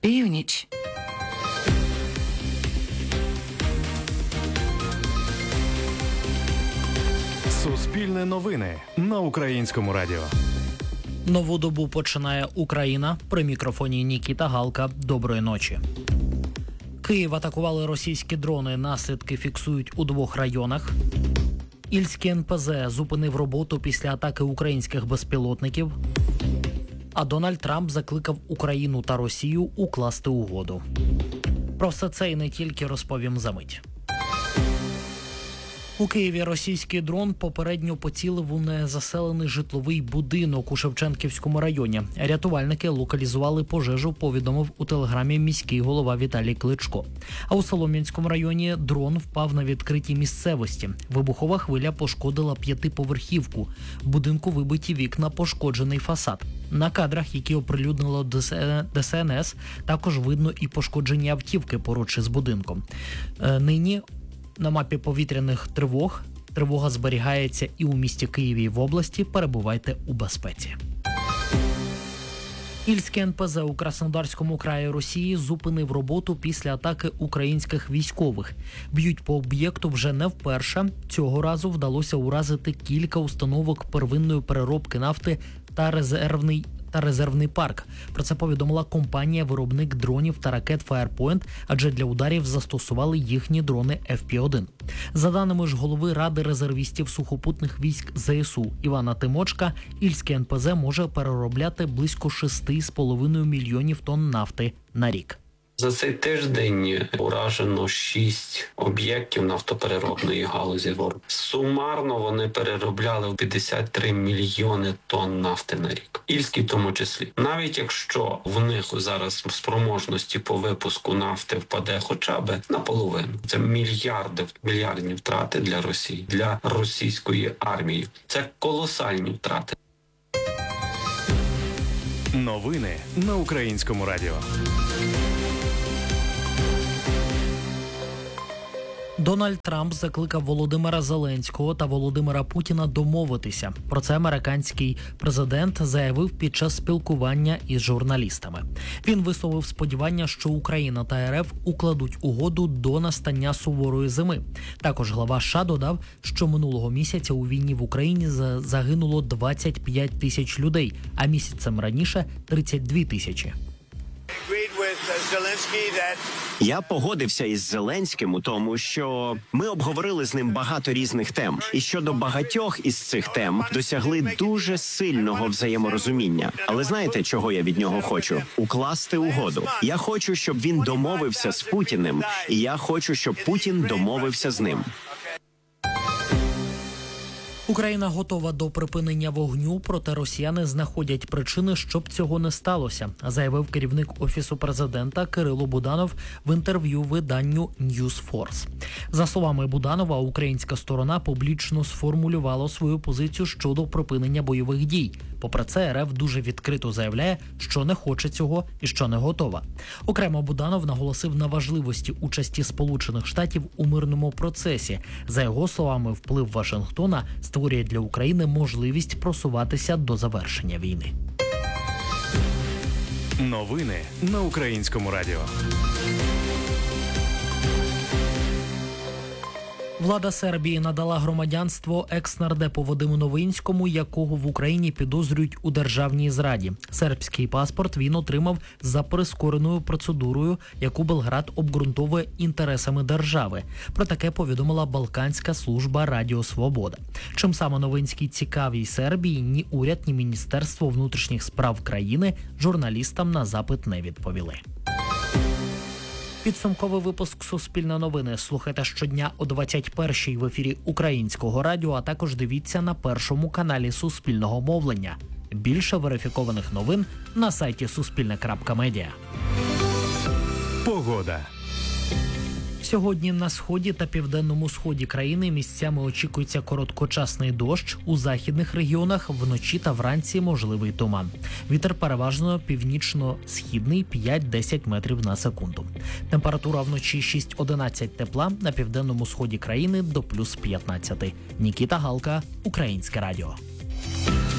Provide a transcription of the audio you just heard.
Північ. Суспільне новини на Українському радіо. Нову добу починає Україна. При мікрофоні Нікіта Галка. Доброї ночі. Київ атакували російські дрони. Наслідки фіксують у 2 районах. Ільський НПЗ зупинив роботу після атаки українських безпілотників. А Дональд Трамп закликав Україну та Росію укласти угоду. Про все це і не тільки розповім за мить. У Києві російський дрон попередньо поцілив у незаселений житловий будинок у Шевченківському районі. Рятувальники локалізували пожежу, повідомив у телеграмі міський голова Віталій Кличко. А у Солом'янському районі дрон впав на відкритій місцевості. Вибухова хвиля пошкодила 5-поверхівку. В будинку вибиті вікна, пошкоджений фасад. На кадрах, які оприлюднило ДСНС, також видно і пошкоджені автівки поруч із будинком. Нині на мапі повітряних тривог тривога зберігається і у місті Києві, і в області. Перебувайте у безпеці. Ільський НПЗ у Краснодарському краї Росії зупинив роботу після атаки українських військових. Б'ють по об'єкту вже не вперше. Цього разу вдалося уразити кілька установок первинної переробки нафти та резервний парк. Про це повідомила компанія-виробник дронів та ракет Firepoint, адже для ударів застосували їхні дрони FP-1. За даними ж голови Ради резервістів сухопутних військ ЗСУ Івана Тимочка, Ільський НПЗ може переробляти близько 6,5 мільйонів тонн нафти на рік. За цей тиждень уражено 6 об'єктів нафтопереробної галузі. Сумарно вони переробляли 53 мільйони тонн нафти на рік. Ільський в тому числі. Навіть якщо в них зараз спроможності по випуску нафти впаде хоча б наполовину. Це мільярдні втрати для Росії, для російської армії. Це колосальні втрати. Новини на Українському радіо. Дональд Трамп закликав Володимира Зеленського та Володимира Путіна домовитися. Про це американський президент заявив під час спілкування із журналістами. Він висловив сподівання, що Україна та РФ укладуть угоду до настання суворої зими. Також глава США додав, що минулого місяця у війні в Україні загинуло 25 тисяч людей, а місяцем раніше – 32 тисячі. Я погодився із Зеленським у тому, що ми обговорили з ним багато різних тем. І щодо багатьох із цих тем досягли дуже сильного взаєморозуміння. Але знаєте, чого я від нього хочу? Укласти угоду. Я хочу, щоб він домовився з Путіним, і я хочу, щоб Путін домовився з ним. Україна готова до припинення вогню, проте росіяни знаходять причини, щоб цього не сталося, заявив керівник Офісу президента Кирило Буданов в інтерв'ю виданню Newsforce. За словами Буданова, українська сторона публічно сформулювала свою позицію щодо припинення бойових дій. Попри це, РФ дуже відкрито заявляє, що не хоче цього і що не готова. Окремо Буданов наголосив на важливості участі Сполучених Штатів у мирному процесі. За його словами, вплив Вашингтона створює для України можливість просуватися до завершення війни. Новини на Українському радіо. Влада Сербії надала громадянство екс-нардепу Вадиму Новинському, якого в Україні підозрюють у державній зраді. Сербський паспорт він отримав за прискореною процедурою, яку Белград обґрунтовує інтересами держави. Про таке повідомила Балканська служба Радіо Свобода. Чим саме Новинський цікавий Сербії, ні уряд, ні Міністерство внутрішніх справ країни журналістам на запит не відповіли. Підсумковий випуск «Суспільне новини» слухайте щодня о 21-й в ефірі Українського радіо, а також дивіться на першому каналі Суспільного мовлення. Більше верифікованих новин на сайті suspilne.media. Погода. Сьогодні на сході та південному сході країни місцями очікується короткочасний дощ, у західних регіонах вночі та вранці можливий туман. Вітер переважно північно-східний 5-10 метрів на секунду. Температура вночі 6-11 тепла, на південному сході країни до плюс 15. Нікіта Галка, Українське радіо.